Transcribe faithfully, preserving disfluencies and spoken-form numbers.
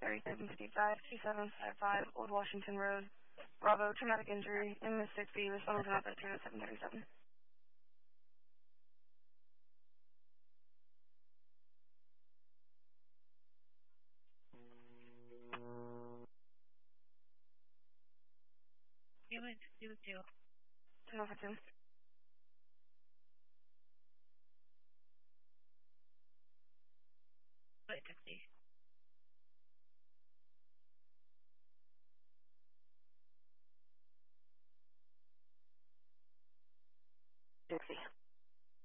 thirty-seven fifty-five, two seven five five, Old Washington Road, Bravo, traumatic injury, in Mississippi, responding to Alpha two oh seven thirty-seven. You went two two. ten oh two.